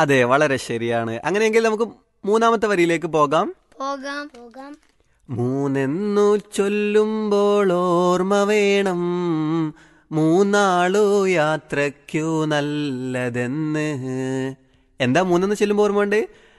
അതെ, വളരെ ശരിയാണ്. അങ്ങനെയെങ്കിൽ നമുക്ക് മൂന്നാമത്തെ വരിയിലേക്ക് പോകാം. പോകാം പോകാം. മൂന്നെന്നു ചൊല്ലുമ്പോൾ ഓർമ്മ വേണം, മൂന്നാളു യാത്രയ്ക്കു നല്ലതെന്ന്. എന്താ മൂന്നെന്ന് ചൊല്ലുമ്പോൾ ഓർമ്മ ഉണ്ട്?